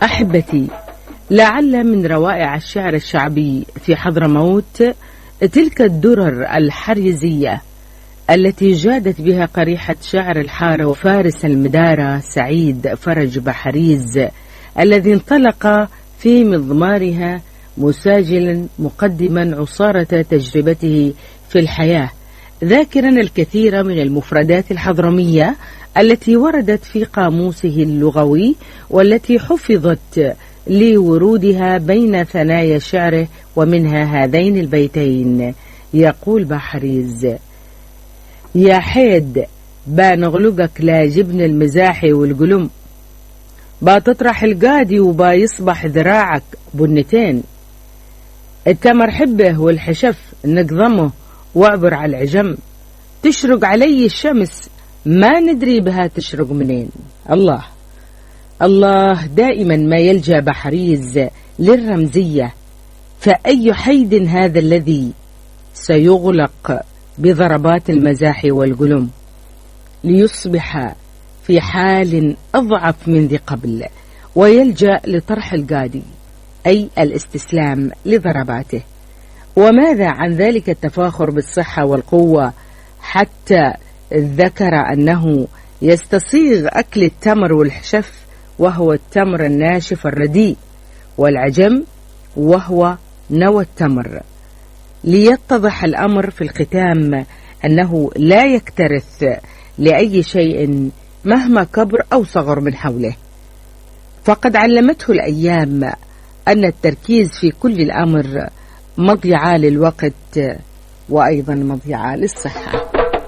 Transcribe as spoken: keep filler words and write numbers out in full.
أحبتي، لعل من روائع الشعر الشعبي في حضرموت تلك الدرر الحريزية التي جادت بها قريحة شعر الحارة وفارس المدارة سعيد فرج بحريز، الذي انطلق في مضمارها مساجلا مقدما عصارة تجربته في الحياة، ذاكرا الكثير من المفردات الحضرمية التي وردت في قاموسه اللغوي والتي حفظت لورودها بين ثنايا شعره، ومنها هذين البيتين. يقول بحريز: يا حيد با نغلقك لا جبن المزاحي والقلم، با تطرح القادي وبا يصبح ذراعك بنتين، التمر حبه والحشف نقضمه واعبر على العجم، تشرق علي الشمس ما ندري بها تشرق منين. الله الله، دائما ما يلجأ بحريز للرمزية، فأي حيد هذا الذي سيغلق بضربات المزاح والقلم ليصبح في حال أضعف من ذي قبل، ويلجأ لطرح القادي أي الاستسلام لضرباته. وماذا عن ذلك التفاخر بالصحة والقوة، حتى ذكر أنه يستصيغ أكل التمر والحشف وهو التمر الناشف الرديء، والعجم وهو نوى التمر، ليتضح الأمر في الختام أنه لا يكترث لأي شيء مهما كبر أو صغر من حوله، فقد علمته الأيام أن التركيز في كل الأمر مضيعة للوقت وأيضا مضيعة للصحة.